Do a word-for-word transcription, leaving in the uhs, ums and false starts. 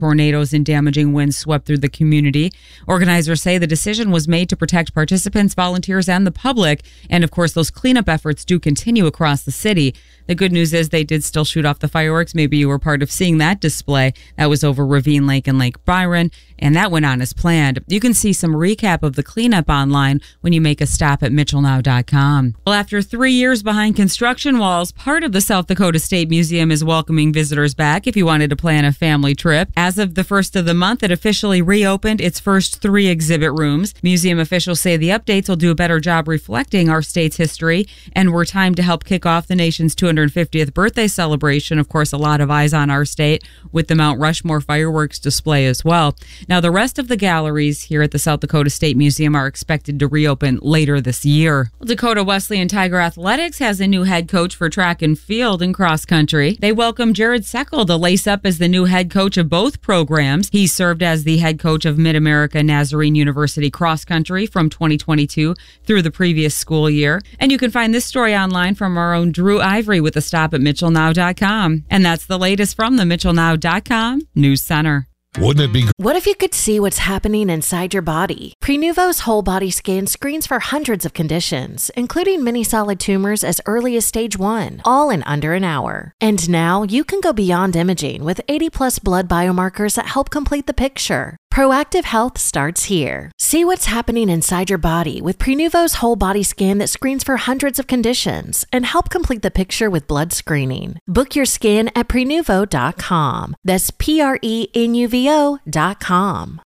Tornadoes and damaging winds swept through the community. Organizers say the decision was made to protect participants, volunteers, and the public. And of course, those cleanup efforts do continue across the city. The good news is they did still shoot off the fireworks. Maybe you were part of seeing that display. That was over Ravine Lake and Lake Byron, and that went on as planned. You can see some recap of the cleanup online when you make a stop at Mitchell Now dot com. Well, after three years behind construction walls, part of the South Dakota State Museum is welcoming visitors back if you wanted to plan a family trip. As of the first of the month, it officially reopened its first three exhibit rooms. Museum officials say the updates will do a better job reflecting our state's history and were timed to help kick off the nation's two hundred fiftieth birthday celebration. Of course, a lot of eyes on our state with the Mount Rushmore fireworks display as well. Now, the rest of the galleries here at the South Dakota State Museum are expected to reopen later this year. Well, Dakota Wesleyan Tiger Athletics has a new head coach for track and field and cross country. They welcome Jared Seckel to lace up as the new head coach of both programs. He served as the head coach of Mid-America Nazarene University cross country from twenty twenty-two through the previous school year. And you can find this story online from our own Drew Ivory with a stop at Mitchell Now dot com. And that's the latest from the Mitchell Now dot com News Center. Wouldn't it be? What if you could see what's happening inside your body? Prenuvo's whole body scan screens for hundreds of conditions, including many solid tumors as early as stage one, all in under an hour. And now you can go beyond imaging with eighty plus blood biomarkers that help complete the picture. Proactive health starts here. See what's happening inside your body with Prenuvo's whole body scan that screens for hundreds of conditions and help complete the picture with blood screening. Book your scan at Prenuvo dot com. That's P R E N U V O dot com.